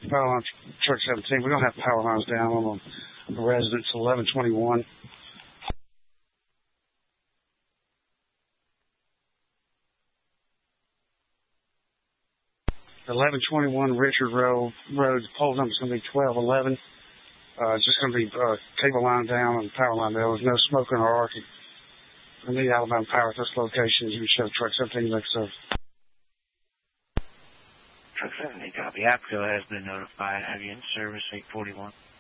Power line, truck 17. We don't have power lines down on the residence 1121. 1121 Richard Road, pole number is going to be 1211. It's just going to be cable line down and power line down. There's no smoke in our arcing. We need Alabama Power at this location. You can show truck 17 next to Truck 17, copy. APCO has been notified. Have you in service 841?